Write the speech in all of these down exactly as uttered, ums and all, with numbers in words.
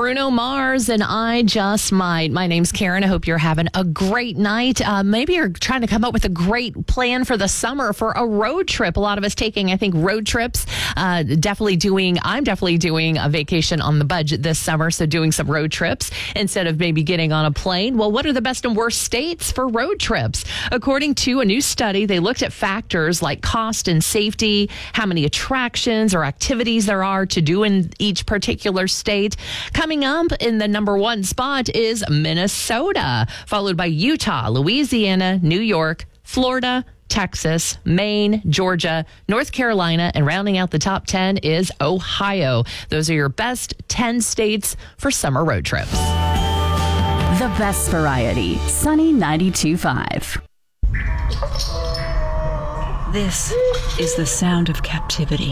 Bruno Mars and I Just Might. My name's Karen. I hope you're having a great night. Uh, maybe you're trying to come up with a great plan for the summer for a road trip. A lot of us taking, I think, road trips. Uh, definitely doing, I'm definitely doing a vacation on the budget this summer. So doing some road trips instead of maybe getting on a plane. Well, what are the best and worst states for road trips? According to a new study, they looked at factors like cost and safety, how many attractions or activities there are to do in each particular state. Coming up in the number one spot is Minnesota, followed by Utah, Louisiana, New York, Florida, Texas, Maine, Georgia, North Carolina, and rounding out the top ten is Ohio. Those are your best ten states for summer road trips. The best variety, Sunny ninety-two point five. This is the sound of captivity.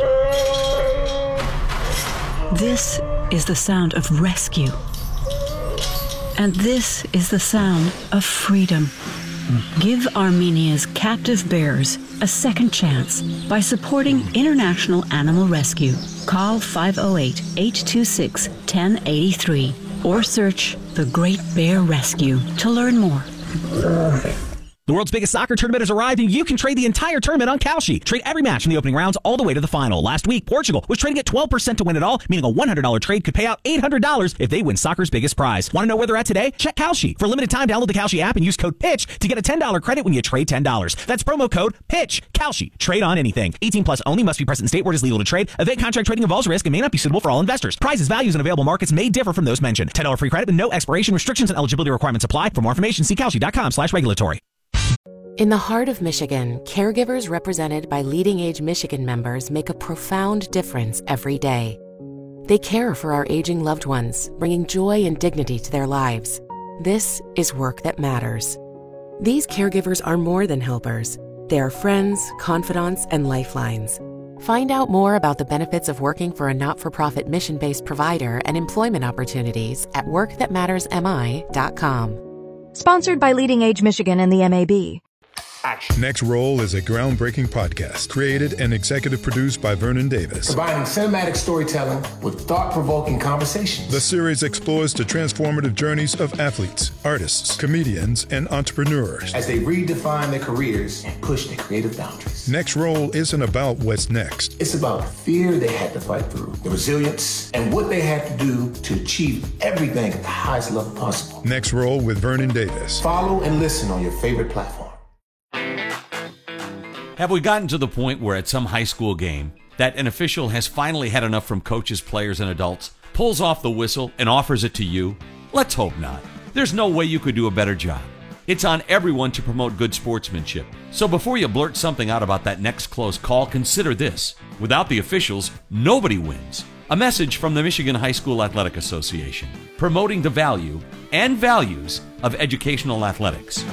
This is the sound of rescue. And this is the sound of freedom. Give Armenia's captive bears a second chance by supporting International Animal Rescue. Call five oh eight, eight two six, one oh eight three or search The Great Bear Rescue to learn more. The world's biggest soccer tournament has arrived, and you can trade the entire tournament on Kalshi. Trade every match from the opening rounds all the way to the final. Last week, Portugal was trading at twelve percent to win it all, meaning a one hundred dollars trade could pay out eight hundred dollars if they win soccer's biggest prize. Want to know where they're at today? Check Kalshi. For a limited time, download the Kalshi app and use code PITCH to get a ten dollars credit when you trade ten dollars. That's promo code PITCH. Kalshi. Trade on anything. eighteen plus only. Must be present in state where it is legal to trade. Event contract trading involves risk and may not be suitable for all investors. Prizes, values, and available markets may differ from those mentioned. ten dollars free credit with no expiration. Restrictions and eligibility requirements apply. For more information, see Kalshi.com slash regulatory. In the heart of Michigan, caregivers represented by Leading Age Michigan members make a profound difference every day. They care for our aging loved ones, bringing joy and dignity to their lives. This is work that matters. These caregivers are more than helpers. They are friends, confidants, and lifelines. Find out more about the benefits of working for a not-for-profit mission-based provider and employment opportunities at work that matters m i dot com. Sponsored by Leading Age Michigan and the M A B. Next Roll is a groundbreaking podcast created and executive produced by Vernon Davis. Combining cinematic storytelling with thought-provoking conversations. The series explores the transformative journeys of athletes, artists, comedians, and entrepreneurs as they redefine their careers and push their creative boundaries. Next Roll isn't about what's next. It's about the fear they had to fight through, the resilience, and what they had to do to achieve everything at the highest level possible. Next Roll with Vernon Davis. Follow and listen on your favorite platform. Have we gotten to the point where at some high school game that an official has finally had enough from coaches, players, and adults, pulls off the whistle, and offers it to you? Let's hope not. There's no way you could do a better job. It's on everyone to promote good sportsmanship. So before you blurt something out about that next close call, consider this. Without the officials, nobody wins. A message from the Michigan High School Athletic Association, promoting the value and values of educational athletics.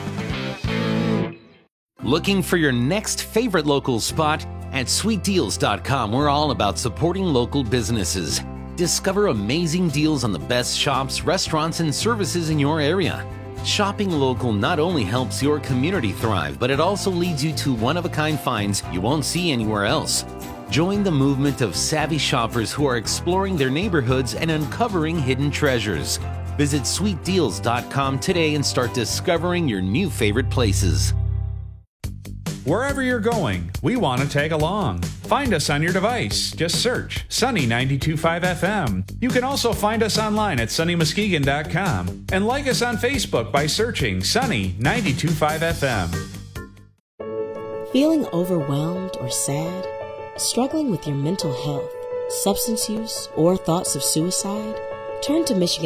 Looking for your next favorite local spot? At sweet deals dot com, we're all about supporting local businesses. Discover amazing deals on the best shops, restaurants, and services in your area. Shopping local not only helps your community thrive, but it also leads you to one-of-a-kind finds you won't see anywhere else. Join the movement of savvy shoppers who are exploring their neighborhoods and uncovering hidden treasures. Visit sweet deals dot com today and start discovering your new favorite places. Wherever you're going, we want to tag along. Find us on your device. Just search Sunny ninety-two point five F M. You can also find us online at sunny muskegon dot com and like us on Facebook by searching Sunny ninety-two point five F M. Feeling overwhelmed or sad? Struggling with your mental health, substance use, or thoughts of suicide? Turn to Michigan